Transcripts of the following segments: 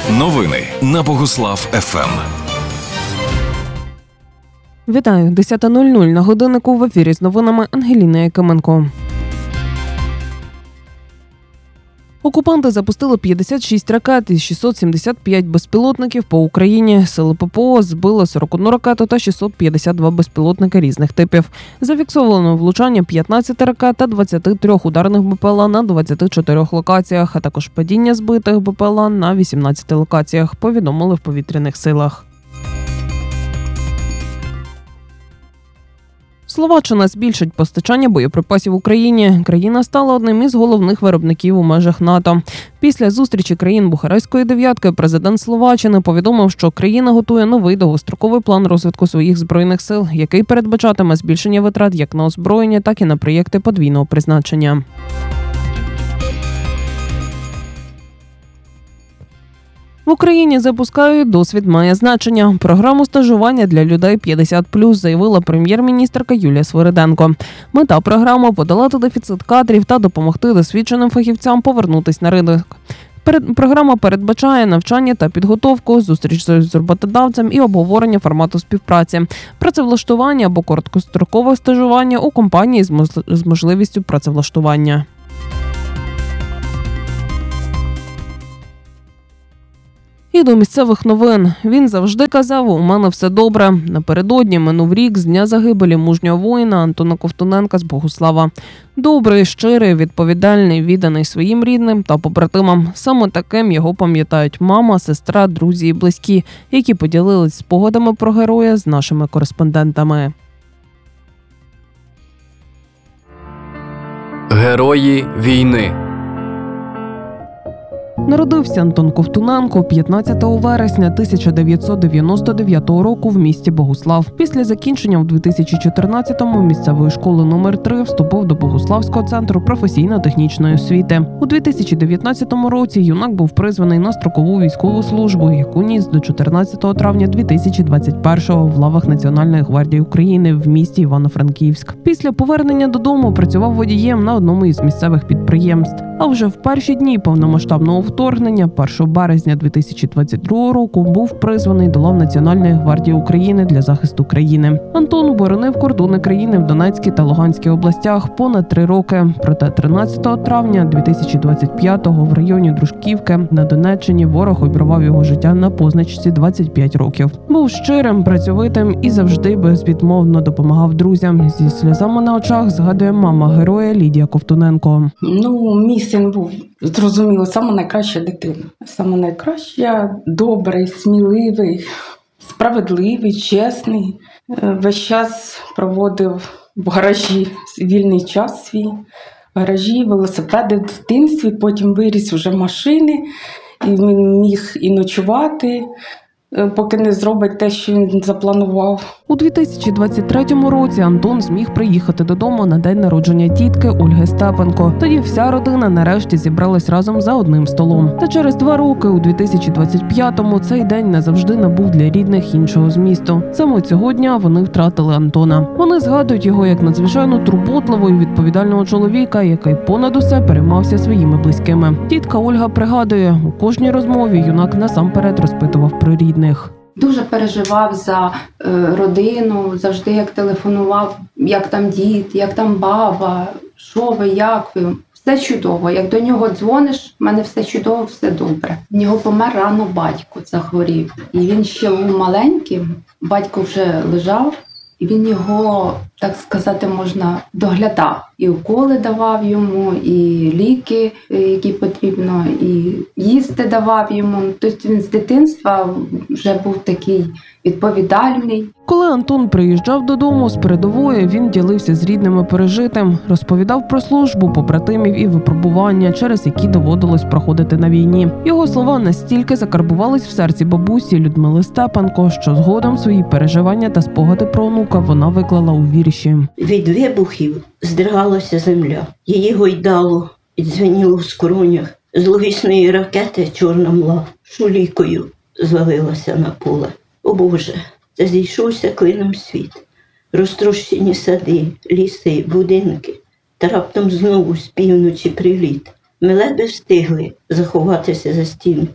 Новини на Богуслав ФМ. Вітаю, 10:00 на годиннику, в ефірі з новинами Ангеліна Якименко. Окупанти запустили 56 ракет і 675 безпілотників по Україні. Сили ППО збили 41 ракету та 652 безпілотники різних типів. Зафіксовано влучання 15 ракет та 23 ударних БПЛА на 24 локаціях, а також падіння збитих БПЛА на 18 локаціях, повідомили в повітряних силах. Словаччина збільшить постачання боєприпасів Україні. Країна стала одним із головних виробників у межах НАТО. Після зустрічі країн Бухарестської дев'ятки президент Словаччини повідомив, що країна готує новий довгостроковий план розвитку своїх збройних сил, який передбачатиме збільшення витрат як на озброєння, так і на проєкти подвійного призначення. В Україні запускають «Досвід має значення». Програму стажування для людей 50+, заявила прем'єр-міністерка Юлія Свириденко. Мета програми – подолати дефіцит кадрів та допомогти досвідченим фахівцям повернутися на ринок. Програма передбачає навчання та підготовку, зустріч з роботодавцем і обговорення формату співпраці, працевлаштування або короткострокове стажування у компанії з можливістю працевлаштування. І до місцевих новин. Він завжди казав: «У мене все добре». Напередодні минув рік з дня загибелі мужнього воїна Антона Ковтуненка з Богуслава. Добрий, щирий, відповідальний, відданий своїм рідним та побратимам. Саме таким його пам'ятають мама, сестра, друзі і близькі, які поділились спогадами про героя з нашими кореспондентами. Герої війни. Народився Антон Ковтуненко 15 вересня 1999 року в місті Богуслав. Після закінчення в 2014-му місцевої школи номер 3 вступив до Богуславського центру професійно-технічної освіти. У 2019 році юнак був призваний на строкову військову службу, яку ніс до 14 травня 2021-го в лавах Національної гвардії України в місті Івано-Франківськ. Після повернення додому працював водієм на одному із місцевих підприємств. А вже в перші дні повномасштабного вторгнення, 1 березня 2022 року, був призваний до лав Національної гвардії України для захисту країни. Антон оборонив кордони країни в Донецькій та Луганській областях понад 3 роки. Проте 13 травня 2025-го в районі Дружківки на Донеччині ворог обірвав його життя на позначці 25 років. Був щирим, працьовитим і завжди безвідмовно допомагав друзям. Зі сльозами на очах згадує мама героя Лідія Ковтуненко. Мій син був, зрозуміло, саме найкраща дитина. Саме найкраща, добрий, сміливий, справедливий, чесний. Весь час проводив в гаражі вільний час свій. Гаражі, велосипеди в дитинстві, потім виріс вже машини, і він міг і ночувати, поки не зробить те, що він запланував. У 2023 році Антон зміг приїхати додому на день народження тітки Ольги Степенко. Тоді вся родина нарешті зібралась разом за одним столом. Та через 2 роки, у 2025-му, цей день назавжди набув для рідних іншого змісту. Саме цього дня вони втратили Антона. Вони згадують його як надзвичайно турботливого і відповідального чоловіка, який понад усе переймався своїми близькими. Тітка Ольга пригадує, у кожній розмові юнак насамперед розпитував про рідних. Дуже переживав за родину, завжди як телефонував, як там дід, як там баба, що ви, як ви. Все чудово. Як до нього дзвониш, в мене все чудово, все добре. В нього помер рано батько, захворів. І він ще був маленьким, батько вже лежав, і він його, так сказати, можна, доглядав. І уколи давав йому, і ліки, які потрібно, і їсти давав йому. Тобто він з дитинства вже був такий відповідальний. Коли Антон приїжджав додому з передової, він ділився з рідними пережитим, розповідав про службу, побратимів і випробування, через які доводилось проходити на війні. Його слова настільки закарбувались в серці бабусі Людмили Степенко, що згодом свої переживання та спогади про онука вона виклала у вірші. Від вибухів здригалася земля, її гойдало і дзвеніло в скронях. Зловісної ракети чорна мла шулікою звалилася на поле. О Боже, та зійшовся клином світ. Розтрощені сади, ліси, будинки. Та раптом знову з півночі приліт. Ми ледве встигли заховатися за стінку.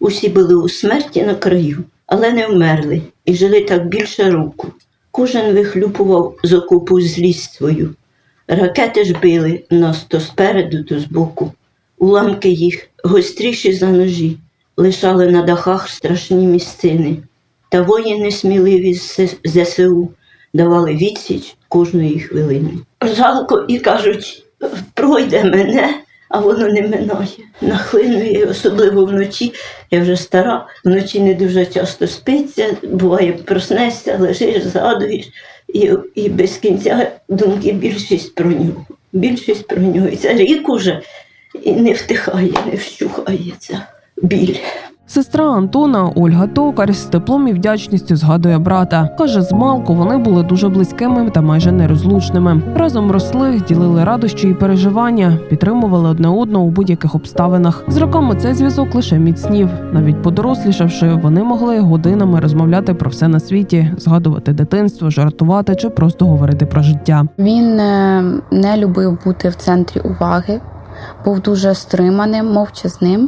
Усі були у смерті на краю, але не вмерли і жили так більше року. Кожен вихлюпував з окопу злість свою. Ракети ж били нас то спереду, то збоку. Уламки їх, гостріші за ножі, лишали на дахах страшні місцини. Та воїни сміливі з ЗСУ давали відсіч кожної хвилини. Жалко і кажуть, пройде мене, а воно не минає. Нахлинує, особливо вночі. Я вже стара, вночі не дуже часто спиться, буває проснешся, лежиш, згадуєш. І без кінця думки більшість про нього. Більшість про нього. І це рік уже і не втихає, не вщухає ця біль. Сестра Антона Ольга Токар з теплом і вдячністю згадує брата. Каже, змалку вони були дуже близькими та майже нерозлучними. Разом росли, ділили радощі і переживання, підтримували одне одного у будь-яких обставинах. З роками цей зв'язок лише міцнів. Навіть подорослішавши, вони могли годинами розмовляти про все на світі, згадувати дитинство, жартувати чи просто говорити про життя. Він не любив бути в центрі уваги, був дуже стриманим, мовчазним,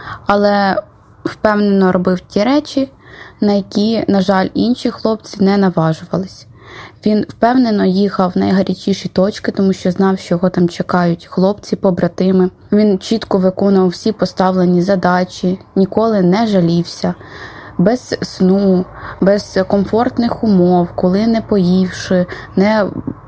але впевнено робив ті речі, на які, на жаль, інші хлопці не наважувались. Він впевнено їхав в найгарячіші точки, тому що знав, що його там чекають хлопці, побратими. Він чітко виконував всі поставлені задачі, ніколи не жалівся. Без сну, без комфортних умов, коли не поївши, не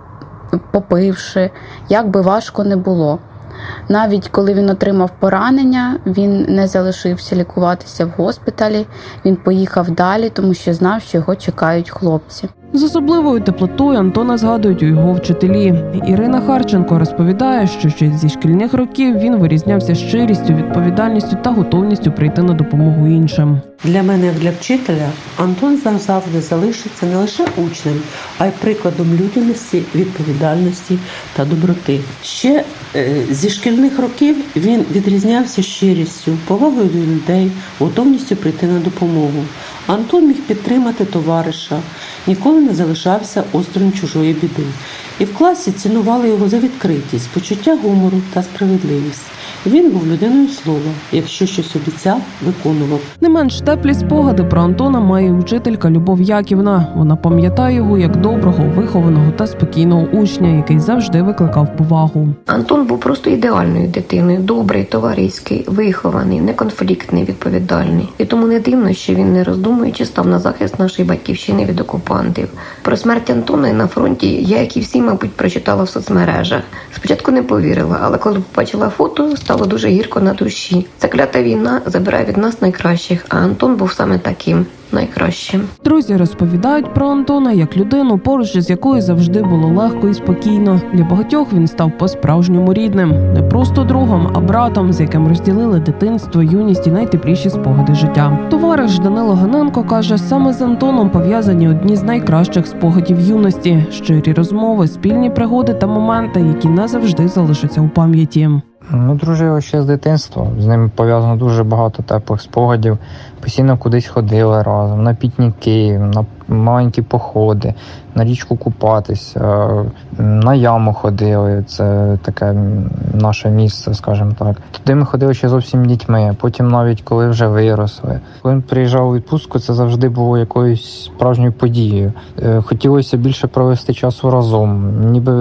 попивши, як би важко не було. Навіть коли він отримав поранення, він не залишився лікуватися в госпіталі, він поїхав далі, тому що знав, що його чекають хлопці. З особливою теплотою Антона згадують у його вчителі. Ірина Харченко розповідає, що ще зі шкільних років він вирізнявся щирістю, відповідальністю та готовністю прийти на допомогу іншим. Для мене, як для вчителя, Антон завжди залишиться не лише учнем, а й прикладом людяності, відповідальності та доброти. Ще зі шкільних років він відрізнявся щирістю, повагою до людей, готовністю прийти на допомогу. Антон міг підтримати товариша, ніколи не залишався осторонь чужої біди. І в класі цінували його за відкритість, почуття гумору та справедливість. Він був людиною слова. Якщо щось обіцяв, виконував. Не менш теплі спогади про Антона має учителька Любов Яківна. Вона пам'ятає його як доброго, вихованого та спокійного учня, який завжди викликав повагу. Антон був просто ідеальною дитиною. Добрий, товариський, вихований, неконфліктний, відповідальний. І тому не дивно, що він, не роздумуючи, став на захист нашої батьківщини від окупантів. Про смерть Антона на фронті я, як і всі, мабуть, прочитала в соцмережах. Спочатку не повірила, але коли побачила фото, стало дуже гірко на душі. Ця клята війна забирає від нас найкращих, а Антон був саме таким найкращим. Друзі розповідають про Антона як людину, поруч із якою завжди було легко і спокійно. Для багатьох він став по-справжньому рідним. Не просто другом, а братом, з яким розділили дитинство, юність і найтепліші спогади життя. Товариш Данило Ганенко каже, саме з Антоном пов'язані одні з найкращих спогадів юності. Щирі розмови, спільні пригоди та моменти, які назавжди залишаться у пам'яті. Ми дружили ще з дитинства, з ним пов'язано дуже багато теплих спогадів. Постійно кудись ходили разом, на пікніки, на маленькі походи, на річку купатися, на яму ходили, це таке наше місце, скажімо так. Туди ми ходили ще зовсім дітьми, потім навіть коли вже виросли. Коли він приїжджав у відпустку, це завжди було якоюсь справжньою подією. Хотілося більше провести часу разом, ніби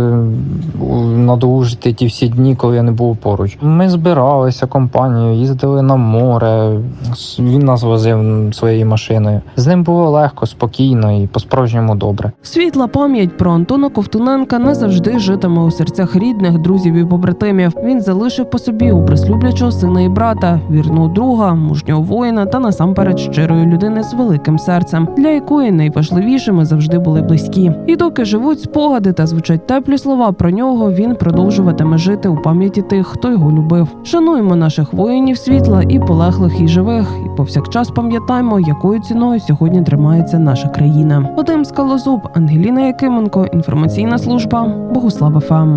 надолужити ті всі дні, коли я не був поруч. Ми збиралися компанією, їздили на море, він нас возив своєю машиною. З ним було легко, спокійно і по-справжньому добре. Світла пам'ять про Антона Ковтуненка назавжди житиме у серцях рідних, друзів і побратимів. Він залишив по собі образ люблячого сина і брата, вірного друга, мужнього воїна та насамперед щирої людини з великим серцем, для якої найважливішими завжди були близькі. І доки живуть спогади та звучать теплі слова про нього, він продовжуватиме жити у пам'яті тих, хто його любив. Шануємо наших воїнів світла, і полеглих, і живих, і повсякчас пам'ятаємо, якою ціною сьогодні тримається наша країна. Вадим Скалозуб, Ангеліна Якименко, інформаційна служба Богуслав ФМ.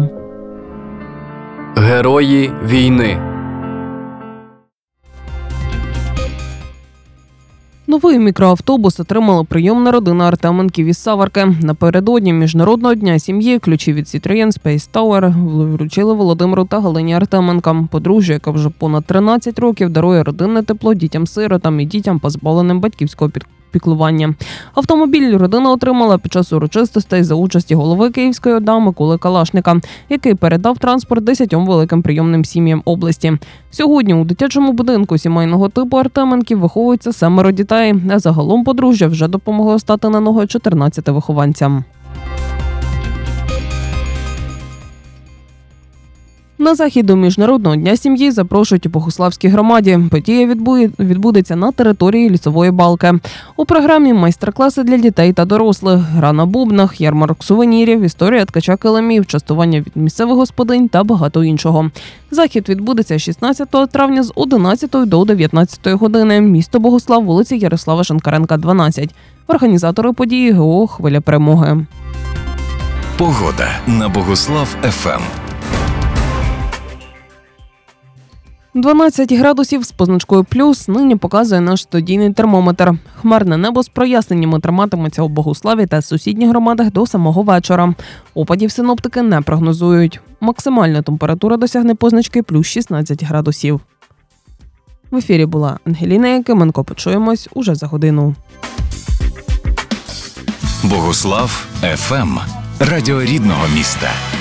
Герої війни. Новий мікроавтобус отримала прийомна родина Артеменків із Саварки. Напередодні Міжнародного дня сім'ї ключі від Citroen Space Tower вручили Володимиру та Галині Артеменкам. Подружжя, яка вже понад 13 років дарує родинне тепло дітям-сиротам і дітям, позбавленим батьківського піклування. Автомобіль родина отримала під час урочистостей за участі голови Київської ОДА Миколи Калашника, який передав транспорт 10 великим прийомним сім'ям області. Сьогодні у дитячому будинку сімейного типу Артеменків виховується 7 дітей, а загалом подружжя вже допомогло стати на ноги 14 вихованцям. На захід до Міжнародного дня сім'ї запрошують у Богуславській громаді. Подія відбудеться на території Лісової балки. У програмі майстер-класи для дітей та дорослих, гра на бубнах, ярмарок сувенірів, історія ткача килимів, частування від місцевих господинь та багато іншого. Захід відбудеться 16 травня з 11 до 19 години. Місто Богуслав, вулиця Ярослава Шинкаренка, 12. Організатори події ГО «Хвиля перемоги». Погода на Богуслав ФМ. 12 градусів з позначкою плюс нині показує наш студійний термометр. Хмарне небо з проясненнями триматиметься у Богуславі та сусідніх громадах до самого вечора. Опадів синоптики не прогнозують. Максимальна температура досягне позначки плюс 16 градусів. В ефірі була Ангеліна Якименко. Почуємось уже за годину. Богуслав ФМ. Радіо рідного міста.